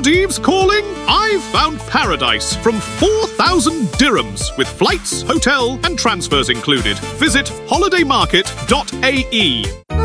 Maldives calling? I've found paradise from 4,000 dirhams with flights, hotel and transfers included. Visit holidaymarket.ae.